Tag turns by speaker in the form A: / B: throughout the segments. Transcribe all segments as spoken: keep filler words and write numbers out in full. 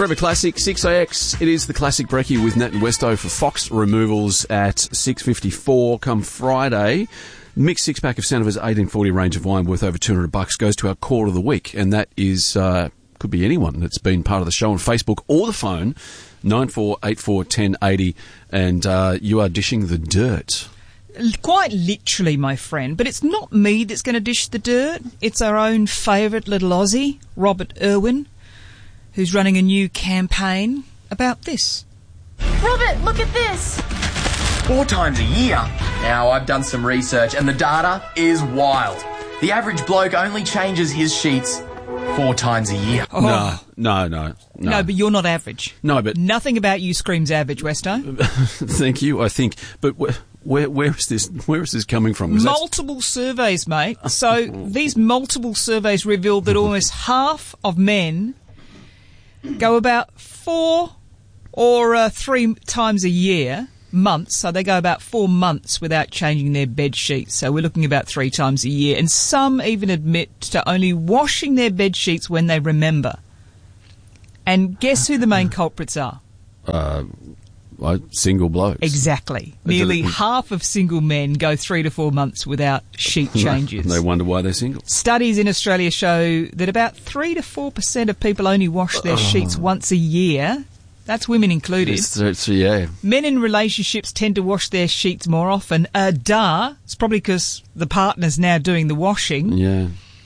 A: Forever Classic, six A X. It is the Classic Brekkie with Nat and Westo for Fox Removals at six fifty-four come Friday. Mixed six-pack of Santa's eighteen forty range of wine worth over two hundred bucks goes to our Call of the Week, and that is, uh, could be anyone that's been part of the show on Facebook or the phone, nine four eight four, one zero eight zero, and uh, you are dishing the dirt.
B: Quite literally, my friend, but it's not me that's going to dish the dirt. It's our own favourite little Aussie, Robert Irwin, who's running a new campaign about this.
C: Robert, look at this.
D: Four times a year. Now, I've done some research and the data is wild. The average bloke only changes his sheets four times a year.
B: Oh.
A: No, no, no, no.
B: No, but you're not average.
A: No, but...
B: Nothing about you screams average, Westo.
A: Thank you, I think. But wh- where, where is this, where is this coming from?
B: Multiple surveys, mate. So these multiple surveys revealed that almost half of men go about four or uh, three times a year, months, so they go about four months without changing their bed sheets. So we're looking about three times a year. And some even admit to only washing their bed sheets when they remember. And guess who the main culprits are?
A: Uh, like single blokes.
B: Exactly. Nearly half of single men go three to four months without sheet changes.
A: They wonder why they're single.
B: Studies in Australia show that about three to four percent of people only wash their oh. sheets once a year. That's women included.
A: It's, it's, yeah.
B: Men in relationships tend to wash their sheets more often. Uh, duh. It's probably because the partner's now doing the washing.
A: Yeah.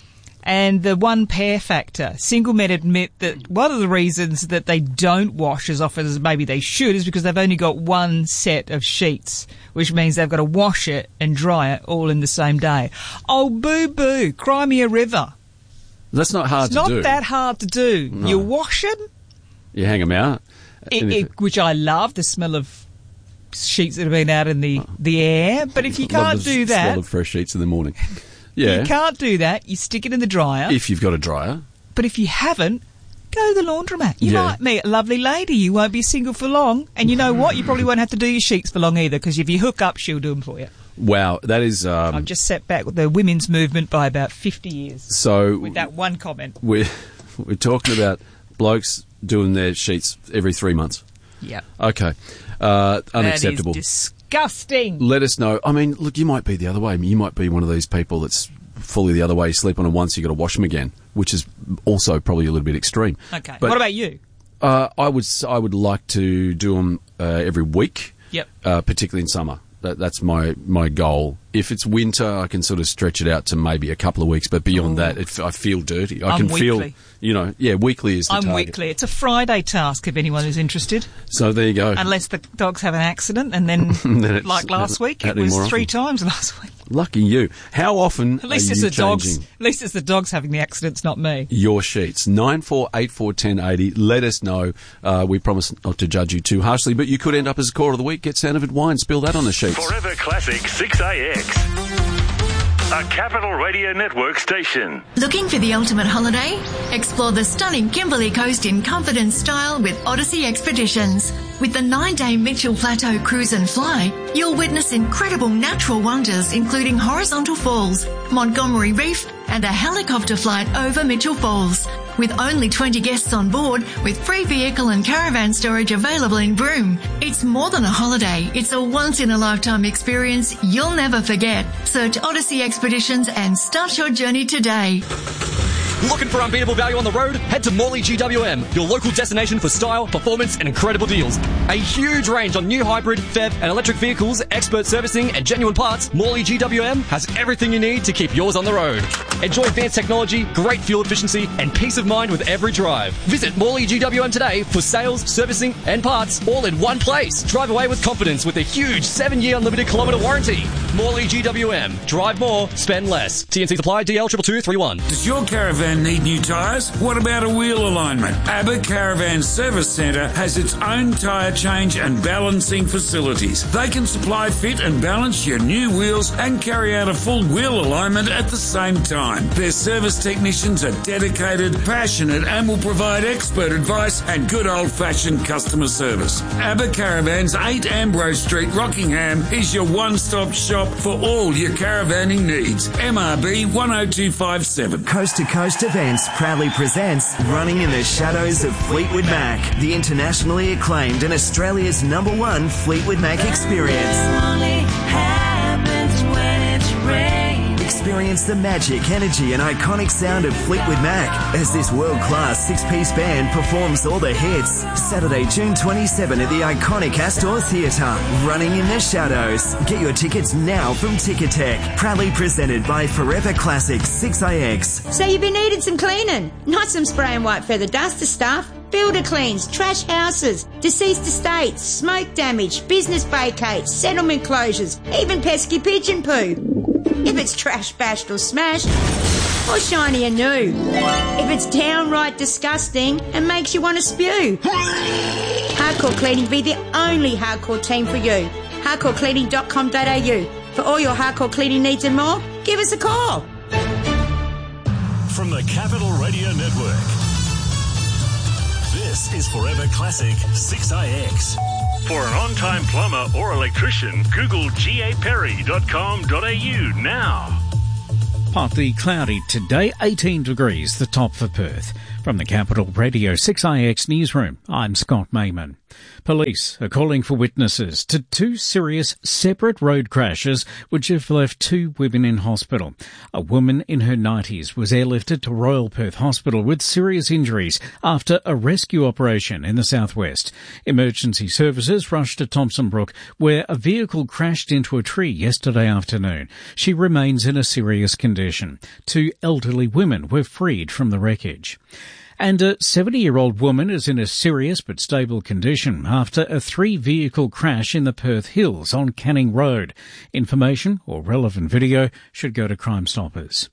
B: And the one pair factor. Single men admit that one of the reasons that they don't wash as often as maybe they should is because they've only got one set of sheets, which means they've got to wash it and dry it all in the same day. Oh, boo-boo, cry me a river.
A: That's not hard
B: it's
A: to
B: not
A: do.
B: It's not that hard to do.
A: No.
B: You wash them.
A: You hang them out.
B: It, it, which I love, the smell of sheets that have been out in the, the air. But if you can't do that...
A: smell of fresh sheets in the morning. Yeah.
B: You can't do that. You stick it in the dryer.
A: If you've got a dryer.
B: But if you haven't, go to the laundromat. You
A: yeah.
B: might meet a lovely lady. You won't be single for long. And you know what? You probably won't have to do your sheets for long either, because if you hook up, she'll do them for you.
A: Wow, that is... Um,
B: I've just set back the women's movement by about fifty years.
A: So...
B: With that one comment.
A: We're, we're talking about blokes doing their sheets every three months.
B: Yeah.
A: Okay. Uh, unacceptable.
B: That is disgusting.
A: Let us know. I mean, look, you might be the other way. You might be one of these people that's fully the other way. You sleep on them once, you've got to wash them again, which is also probably a little bit extreme.
B: Okay.
A: But,
B: what about you?
A: Uh, I would I would like to do them uh, every week.
B: Yep.
A: Uh, particularly in summer. That, that's my, my goal. If it's winter, I can sort of stretch it out to maybe a couple of weeks, but beyond Ooh. that, it, I feel dirty. I
B: I'm
A: can
B: weekly.
A: feel, you know, yeah, weekly is the
B: I'm
A: target.
B: weekly. It's a Friday task if anyone is interested.
A: So there you go.
B: Unless the dogs have an accident, and then,
A: then
B: like last week, it was three often. times last week.
A: Lucky you. How often
B: at least
A: are
B: it's
A: you
B: the dogs.
A: changing
B: At least it's the dogs having the accidents, not me.
A: Your sheets. nine four eight four, one zero eight zero. Let us know. Uh, we promise not to judge you too harshly, but you could end up as a Core of the Week. Get Santavid wine. Spill that on the sheets.
E: Forever Classic six A X. A Capital Radio Network station.
F: Looking for the ultimate holiday? Explore the stunning Kimberley Coast in comfort and style with Odyssey Expeditions. With the nine-day Mitchell Plateau Cruise and Fly, you'll witness incredible natural wonders including horizontal falls, Montgomery Reef, and a helicopter flight over Mitchell Falls. With only twenty guests on board, with free vehicle and caravan storage available in Broome. It's more than a holiday. It's a once-in-a-lifetime experience you'll never forget. Search Odyssey Expeditions and start your journey today.
G: Looking for unbeatable value on the road? Head to Morley G W M, your local destination for style, performance, and incredible deals. A huge range on new hybrid, P H E V, and electric vehicles, expert servicing, and genuine parts. Morley G W M has everything you need to keep yours on the road. Enjoy advanced technology, great fuel efficiency, and peace of mind with every drive. Visit Morley G W M today for sales, servicing, and parts, all in one place. Drive away with confidence with a huge seven-year unlimited kilometre warranty. Morley G W M. Drive more, spend less. T N C supply, D L two two two three one.
H: Does your caravan need new tyres? What about a wheel alignment? ABBA Caravan Service Centre has its own tyre change and balancing facilities. They can supply, fit and balance your new wheels and carry out a full wheel alignment at the same time. Their service technicians are dedicated, passionate and will provide expert advice and good old-fashioned customer service. ABBA Caravans, eight Ambrose Street, Rockingham is your one-stop shop for all your caravanning needs. M R B one oh two five seven.
I: Coast to coast Established Events proudly presents Running in the Shadows of Fleetwood Mac, the internationally acclaimed and Australia's number one Fleetwood Mac experience. Experience the magic, energy and iconic sound of Fleetwood Mac as this world-class six-piece band performs all the hits. Saturday, June twenty-seventh at the iconic Astor Theatre. Running in the Shadows. Get your tickets now from Ticketek. Proudly presented by Forever Classic six A X.
J: So you've been needing some cleaning? Not some spray and white feather duster stuff. Builder cleans, trash houses, deceased estates, smoke damage, business vacates, settlement closures, even pesky pigeon poo. If it's trash, bashed or smashed, or shiny and new. If it's downright disgusting and makes you want to spew. Hardcore Cleaning be the only hardcore team for you. hardcore cleaning dot com dot a u. For all your hardcore cleaning needs and more, give us a call.
E: From the Capital Radio Network, this is Forever Classic six A X. For an on-time plumber or electrician, Google g a perry dot com dot a u now.
K: Partly cloudy today, eighteen degrees, the top for Perth. From the Capital Radio six A X newsroom, I'm Scott Mayman. Police are calling for witnesses to two serious separate road crashes which have left two women in hospital. A woman in her nineties was airlifted to Royal Perth Hospital with serious injuries after a rescue operation in the southwest. Emergency services rushed to Thompson Brook where a vehicle crashed into a tree yesterday afternoon. She remains in a serious condition. Two elderly women were freed from the wreckage. And a seventy-year-old woman is in a serious but stable condition after a three-vehicle crash in the Perth Hills on Canning Road. Information or relevant video should go to Crime Stoppers.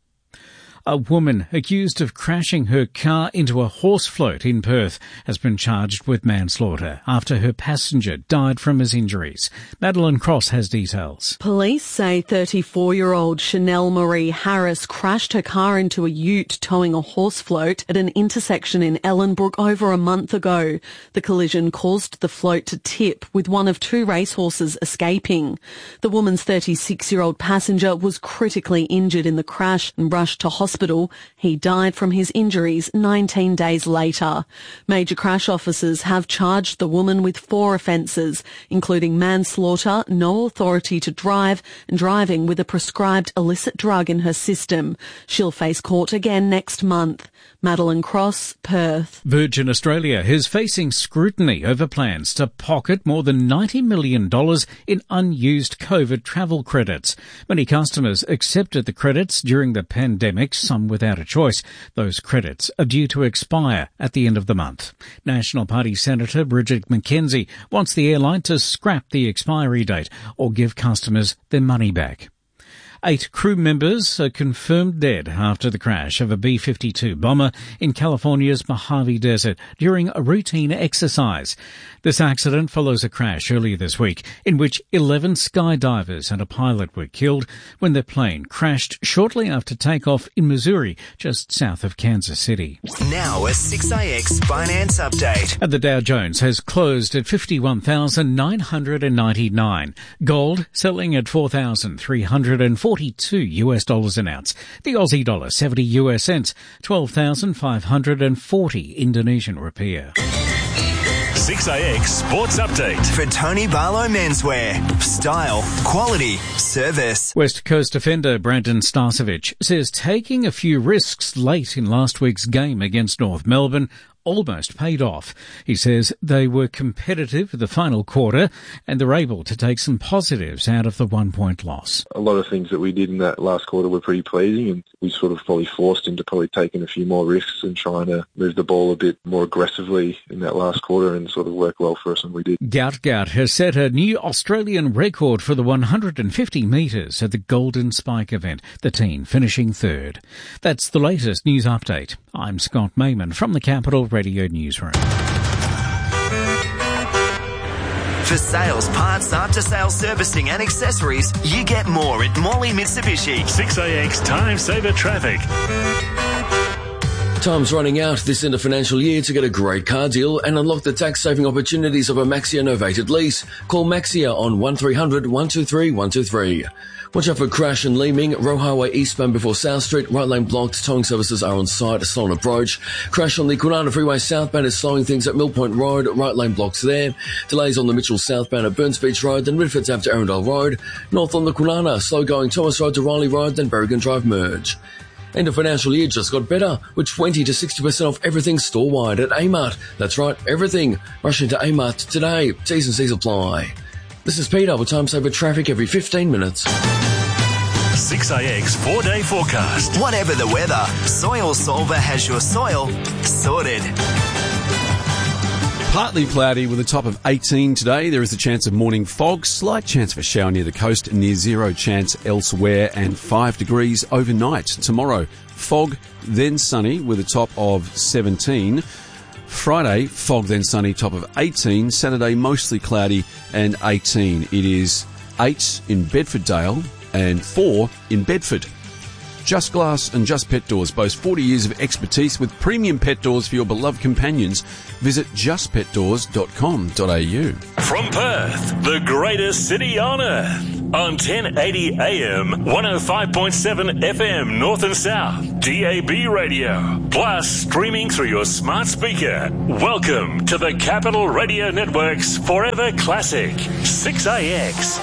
K: A woman accused of crashing her car into a horse float in Perth has been charged with manslaughter after her passenger died from his injuries. Madeline Cross has details.
L: Police say thirty-four-year-old Chanel Marie Harris crashed her car into a ute towing a horse float at an intersection in Ellenbrook over a month ago. The collision caused the float to tip, with one of two racehorses escaping. The woman's thirty-six-year-old passenger was critically injured in the crash and rushed to hospital. Hospital. He died from his injuries nineteen days later. Major crash officers have charged the woman with four offences, including manslaughter, no authority to drive, and driving with a prescribed illicit drug in her system. She'll face court again next month. Madeline Cross, Perth.
K: Virgin Australia is facing scrutiny over plans to pocket more than ninety million dollars in unused COVID travel credits. Many customers accepted the credits during the pandemic, some without a choice. Those credits are due to expire at the end of the month. National Party Senator Bridget McKenzie wants the airline to scrap the expiry date or give customers their money back. Eight crew members are confirmed dead after the crash of a B fifty-two bomber in California's Mojave Desert during a routine exercise. This accident follows a crash earlier this week in which eleven skydivers and a pilot were killed when their plane crashed shortly after takeoff in Missouri, just south of Kansas City.
I: Now a six A X finance update.
K: And the Dow Jones has closed at fifty-one thousand nine hundred ninety-nine. Gold selling at four thousand three hundred forty-two U S dollars an ounce. The Aussie dollar seventy U S cents, twelve thousand five hundred forty Indonesian rupiah.
E: six A X Sports Update.
I: For Tony Barlow Menswear. Style, quality, service.
K: West Coast defender Brandon Starcevic says taking a few risks late in last week's game against North Melbourne almost paid off. He says they were competitive for the final quarter and they're able to take some positives out of the one-point loss.
M: A lot of things that we did in that last quarter were pretty pleasing, and we sort of probably forced into probably taking a few more risks and trying to move the ball a bit more aggressively in that last quarter, and sort of worked well for us, and we did.
K: Gout Gout has set a new Australian record for the one hundred fifty metres at the Golden Spike event, the team finishing third. That's the latest news update. I'm Scott Mayman from the Capital Radio Newsroom.
I: For sales, parts, after-sales servicing and accessories, you get more at Morley Mitsubishi.
E: six A X Time Saver Traffic.
N: Time's running out this end of financial year to get a great car deal and unlock the tax-saving opportunities of a Maxia novated lease. Call Maxia on one three hundred, one two three, one two three. Watch out for crash and Leeming, Roe Highway eastbound before South Street, right lane blocked, towing services are on site, slow on approach. Crash on the Kwinana Freeway southbound is slowing things at Mill Point Road, right lane blocks there. Delays on the Mitchell southbound at Burns Beach Road, then Redford's Ave to Arundel Road. North on the Kwinana, slow going Thomas Road to Riley Road, then Berrigan Drive merge. End of financial year just got better with twenty to sixty percent off everything store-wide at A-Mart. That's right, everything. Rush into A-Mart today. T's and C's apply. This is Peter with Time Saver Traffic every fifteen minutes.
E: six A X four-day forecast.
I: Whatever the weather, Soil Solver has your soil sorted.
A: Partly cloudy with a top of eighteen today. There is a chance of morning fog, slight chance of a shower near the coast, near zero chance elsewhere, and five degrees overnight. Tomorrow, fog, then sunny with a top of seventeen. Friday, fog, then sunny, top of eighteen. Saturday, mostly cloudy and eighteen. It is eight in Bedfordale and four in Bedford. Just Glass and Just Pet Doors boast forty years of expertise with premium pet doors for your beloved companions. Visit just pet doors dot com dot a u.
E: From Perth, the greatest city on earth. On ten eighty A M, one oh five point seven F M North and South, D A B radio. Plus, streaming through your smart speaker. Welcome to the Capital Radio Network's Forever Classic, six A X.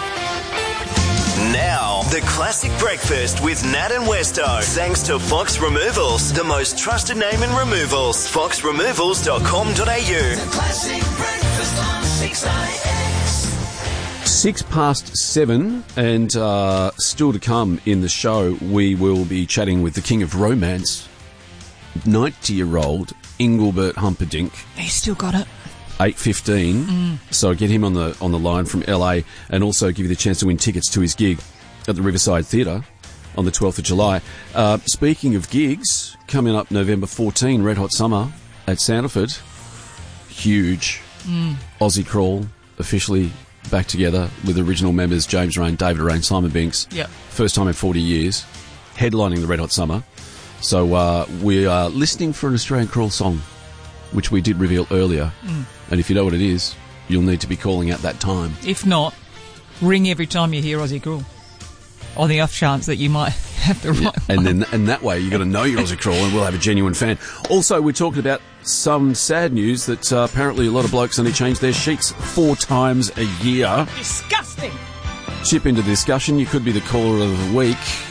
I: Now, the classic breakfast with Nat and Westo. Thanks to Fox Removals, the most trusted name in removals. fox removals dot com dot a u.
O: The classic breakfast on six A X.
A: Six past seven, and uh, still to come in the show, we will be chatting with the king of romance, ninety-year-old Engelbert Humperdinck.
B: He's still got it.
A: eight fifteen.
B: Mm.
A: So get him on the on the line from L A, and also give you the chance to win tickets to his gig at the Riverside Theatre on the twelfth of July. Uh, speaking of gigs, coming up November fourteenth, Red Hot Summer at Sanderford. Huge.
B: Mm.
A: Aussie Crawl officially back together with original members James Rain, David Rain, Simon Binks.
B: Yep.
A: First time in forty years. Headlining the Red Hot Summer. So uh, we are listening for an Australian Crawl song, which we did reveal earlier.
B: Mm.
A: And if you know what it is, you'll need to be calling at that time.
B: If not, ring every time you hear Aussie Crawl. On the off chance that you might have the right
A: Yeah, and then and that way you've got to know your Aussie Crawl and we'll have a genuine fan. Also, we're talking about some sad news that uh, apparently a lot of blokes only change their sheets four times a year.
B: Disgusting!
A: Chip into the discussion. You could be the caller of the week.